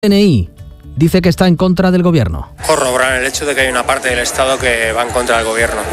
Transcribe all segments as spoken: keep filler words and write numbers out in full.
C N I dice que está en contra del gobierno. Corroborar el hecho de que hay una parte del Estado que va en contra del gobierno,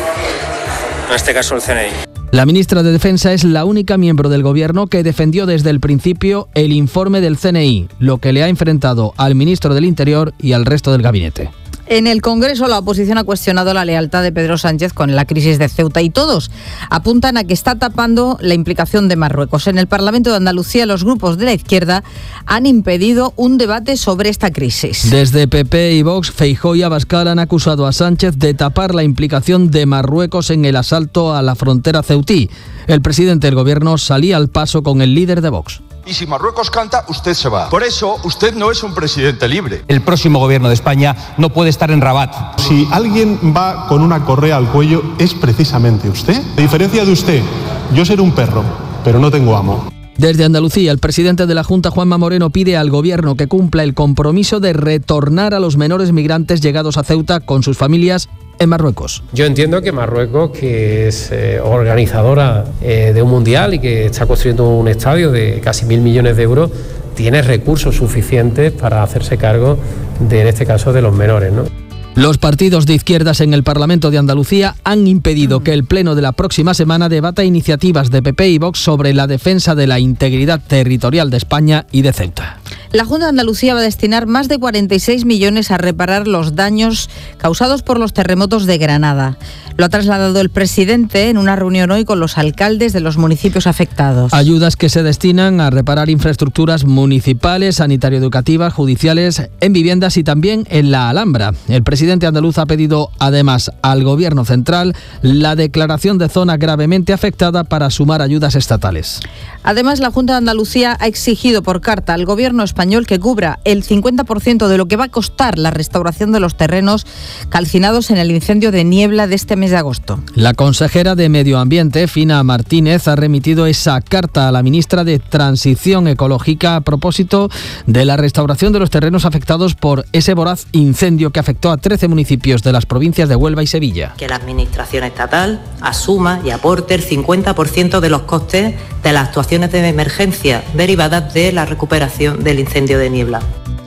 en este caso el C N I. La ministra de Defensa es la única miembro del gobierno que defendió desde el principio el informe del C N I, lo que le ha enfrentado al ministro del Interior y al resto del gabinete. En el Congreso, la oposición ha cuestionado la lealtad de Pedro Sánchez con la crisis de Ceuta y todos apuntan a que está tapando la implicación de Marruecos. En el Parlamento de Andalucía, los grupos de la izquierda han impedido un debate sobre esta crisis. Desde P P y Vox, Feijóo y Abascal han acusado a Sánchez de tapar la implicación de Marruecos en el asalto a la frontera ceutí. El presidente del gobierno salía al paso con el líder de Vox. Y si Marruecos canta, usted se va. Por eso, usted no es un presidente libre. El próximo gobierno de España no puede estar en Rabat. Si alguien va con una correa al cuello, es precisamente usted. A diferencia de usted, yo seré un perro, pero no tengo amo. Desde Andalucía, el presidente de la Junta, Juanma Moreno, pide al gobierno que cumpla el compromiso de retornar a los menores migrantes llegados a Ceuta con sus familias en Marruecos. Yo entiendo que Marruecos, que es eh, organizadora eh, de un mundial y que está construyendo un estadio de casi mil millones de euros, tiene recursos suficientes para hacerse cargo de, en este caso, de los menores, ¿no? Los partidos de izquierdas en el Parlamento de Andalucía han impedido que el Pleno de la próxima semana debata iniciativas de P P y Vox sobre la defensa de la integridad territorial de España y de Ceuta. La Junta de Andalucía va a destinar más de cuarenta y seis millones a reparar los daños causados por los terremotos de Granada. Lo ha trasladado el presidente en una reunión hoy con los alcaldes de los municipios afectados. Ayudas que se destinan a reparar infraestructuras municipales, sanitario-educativas, judiciales, en viviendas y también en la Alhambra. El presidente andaluz ha pedido además al Gobierno central la declaración de zona gravemente afectada para sumar ayudas estatales. Además, la Junta de Andalucía ha exigido por carta al Gobierno español que cubra el cincuenta por ciento de lo que va a costar la restauración de los terrenos calcinados en el incendio de Niebla de este mes de agosto. La consejera de Medio Ambiente, Fina Martínez, ha remitido esa carta a la ministra de Transición Ecológica a propósito de la restauración de los terrenos afectados por ese voraz incendio que afectó a trece municipios de las provincias de Huelva y Sevilla. Que la Administración estatal asuma y aporte el cincuenta por ciento de los costes de las actuaciones de emergencia derivadas de la recuperación del incendio de Niebla.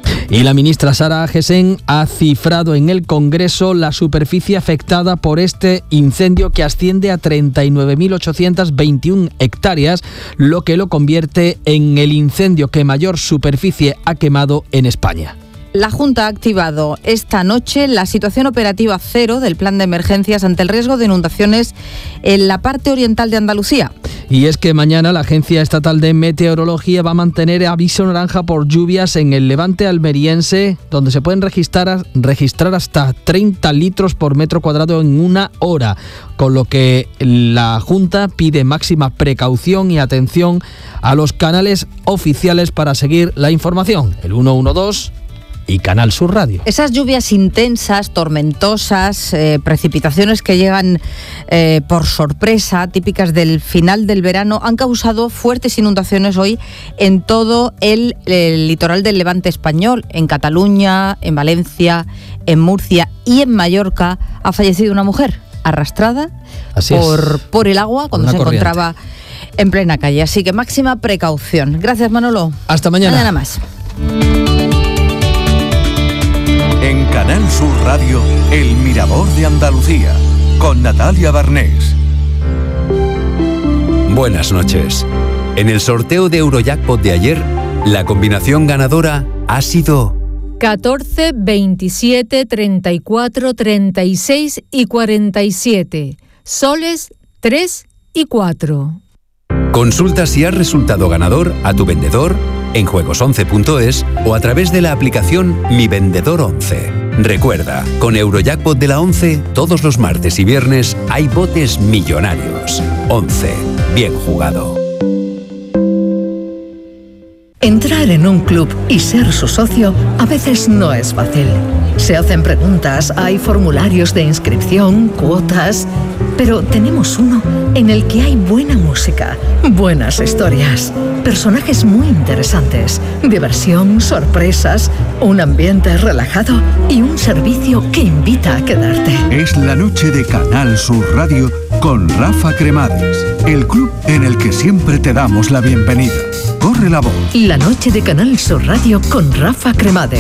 Y la ministra Sara Agesen ha cifrado en el Congreso la superficie afectada por este incendio que asciende a treinta y nueve mil ochocientas veintiuna hectáreas, lo que lo convierte en el incendio que mayor superficie ha quemado en España. La Junta ha activado esta noche la situación operativa cero del plan de emergencias ante el riesgo de inundaciones en la parte oriental de Andalucía. Y es que mañana la Agencia Estatal de Meteorología va a mantener aviso naranja por lluvias en el levante almeriense, donde se pueden registrar, registrar hasta treinta litros por metro cuadrado en una hora, con lo que la Junta pide máxima precaución y atención a los canales oficiales para seguir la información, el ciento doce y Canal Sur Radio. Esas lluvias intensas, tormentosas, eh, precipitaciones que llegan eh, por sorpresa, típicas del final del verano, han causado fuertes inundaciones hoy en todo el, el litoral del Levante español. En Cataluña, en Valencia, en Murcia y en Mallorca ha fallecido una mujer arrastrada por, por el agua cuando se corriente. encontraba en plena calle. Así que máxima precaución. Gracias, Manolo. Hasta mañana. Mañana más. En Canal Sur Radio, El Mirador de Andalucía, con Natalia Barnés. Buenas noches. En el sorteo de Eurojackpot de ayer, la combinación ganadora ha sido catorce, veintisiete, treinta y cuatro, treinta y seis y cuarenta y siete. Soles tres y cuatro. Consulta si has resultado ganador a tu vendedor en juegos once punto es o a través de la aplicación Mi Vendedor once. Recuerda, con Eurojackpot de la once, todos los martes y viernes hay botes millonarios. once. Bien jugado. Entrar en un club y ser su socio a veces no es fácil. Se hacen preguntas, hay formularios de inscripción, cuotas, pero tenemos uno en el que hay buena música, buenas historias, personajes muy interesantes, diversión, sorpresas, un ambiente relajado y un servicio que invita a quedarte. Es la noche de Canal Sur Radio con Rafa Cremades, el club en el que siempre te damos la bienvenida. Corre la voz. La noche de Canal Sur Radio con Rafa Cremades.